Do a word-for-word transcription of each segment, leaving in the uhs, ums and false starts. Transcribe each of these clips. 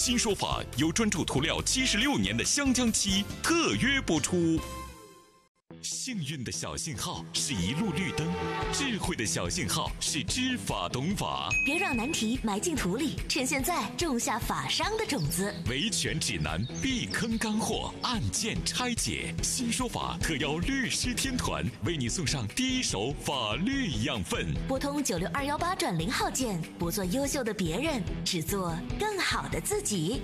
新说法由专注涂料七十六年的香江漆特约播出。幸运的小信号是一路绿灯，智慧的小信号是知法懂法。 别让难题埋进土里，趁现在种下法商的种子。 维权指南，避坑干货，案件拆解。新说法特邀律师天团为你送上第一手法律养分。 拨通九六二幺八转零号键，不做优秀的别人，只做更好的自己。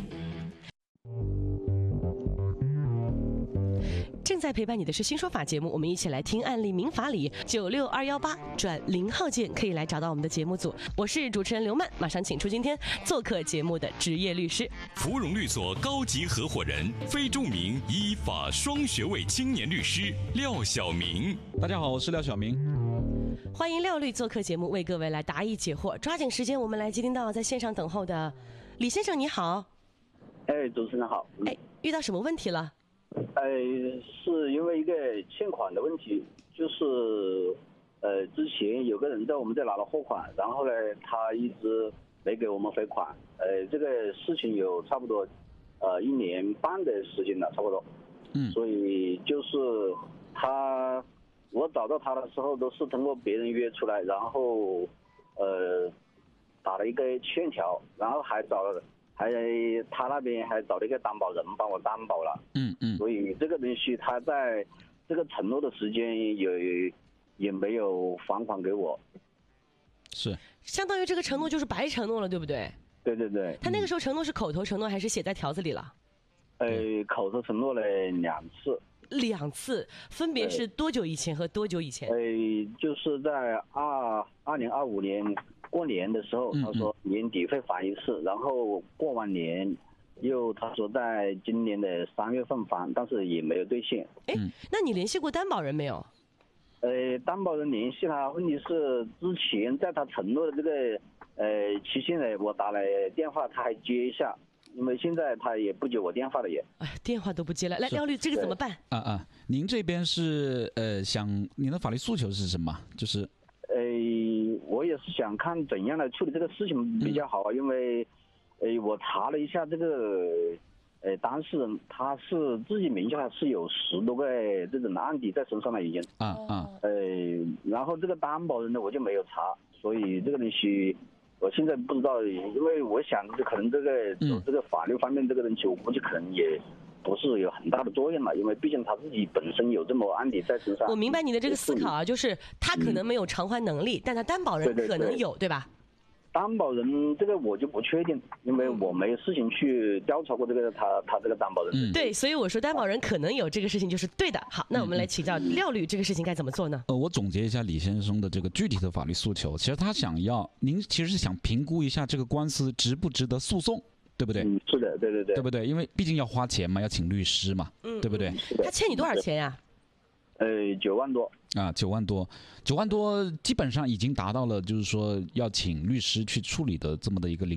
正在陪伴你的是新说法节目，我们一起来听案例民法理。九六二幺八转零号键可以来找到我们的节目组。我是主持人刘曼，马上请出今天做客节目的职业律师， 芙蓉律所高级合伙人、非著名依法双学位青年律师廖晓明。 大家好，我是廖晓明。 欢迎廖律做客节目，为各位来答疑解惑。抓紧时间，我们来接听到在线上等候的李先生，你好。 哎，主持人好。 哎，遇到什么问题了？ 呃，是因为一个欠款的问题，就是呃，之前有个人在我们这拿了货款，然后呢，他一直没给我们回款，呃，这个事情有差不多呃一年半的时间了，差不多。嗯。所以就是他，我找到他的时候都是通过别人约出来，然后呃打了一个欠条，然后还找了。还他那边还找了一个担保人帮我担保了，嗯嗯，所以这个东西他在这个承诺的时间也也没有还款给我， 是相当于这个承诺就是白承诺了，对不对？ 对对对。 他那个时候承诺是口头承诺还是写在条子里了？ 呃，口头承诺了两次。 两次，分别是多久以前和多久以前？ 呃，就是在二二零二五年过年的时候，他说年底会还一次，然后过完年又他说在今年的三月份还，但是也没有兑现。 哎，那你联系过担保人没有？ 呃，担保人联系他，问题是之前在他承诺的这个呃期限呢，我打了电话，他还接一下。因为现在他也不接我电话了也， 哎，电话都不接了。来，廖律，这个怎么办？ 啊啊，您这边是呃想您的法律诉求是什么？就是， 呃，我也是想看怎样来处理这个事情比较好啊，嗯、因为，呃，我查了一下这个，呃，当事人他是自己名下是有十多个这种案底在身上了已经，啊啊，呃，然后这个担保人呢我就没有查，所以这个东西。我现在不知道，因为我想可能这个走这个法律方面这个东西，我估计可能也不是有很大的作用了，因为毕竟他自己本身有这么案底在身上。 我明白你的这个思考啊，就是他可能没有偿还能力，嗯、但他担保人可能有， 对, 对, 对, 对吧？ 担保人这个我就不确定，因为我没事情去调查过这个他他这个担保人。 嗯、对，所以我说担保人可能有这个事情就是对的。好，那我们来请教廖律，这个事情该怎么做呢？ 呃，我总结一下李先生的这个具体的法律诉求。其实他想要，您其实是想评估一下这个官司值不值得诉讼，对不对？ 嗯，是的，对对对， 对不对？因为毕竟要花钱嘛，要请律师嘛，嗯、对不对？ 他欠你多少钱呀？ 呃，九万多啊，九万多，九万多，基本上已经达到了，就是说要请律师去处理的这么的一个